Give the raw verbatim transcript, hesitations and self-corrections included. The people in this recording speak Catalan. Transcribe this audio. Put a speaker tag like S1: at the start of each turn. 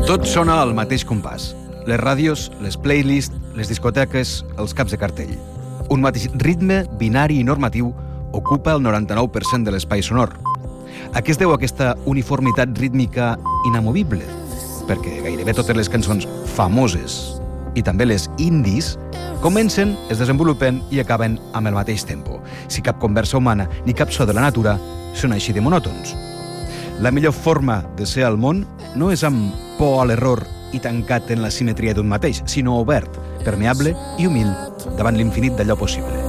S1: Tot sona al mateix compàs. Les ràdios, les playlists, les discoteques, els caps de cartell. Un mateix ritme binari i normatiu ocupa el noranta-nou per cent de l'espai sonor. A què es deu aquesta uniformitat rítmica inamovible? Perquè gairebé totes les cançons famoses i també les indies comencen, es desenvolupen i acaben amb el mateix tempo. Si cap conversa humana ni cap so de la natura són així de monòtons. La millor forma de ser al món no és amb por a l'error i tancat en la simetria d'un mateix, sinó obert, permeable i humil davant l'infinit d'allò possible.